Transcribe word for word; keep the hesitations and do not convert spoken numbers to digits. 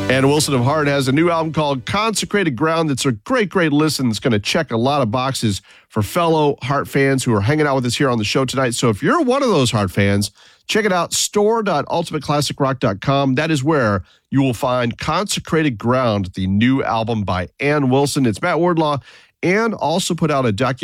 Ann Wilson of Heart has a new album called Consecrated Ground. That's a great, great listen. It's going to check a lot of boxes for fellow Heart fans who are hanging out with us here on the show tonight. So if you're one of those Heart fans, check it out, store dot ultimate classic rock dot com. That is where you will find Consecrated Ground, the new album by Ann Wilson. It's Matt Wardlaw, and also put out a documentary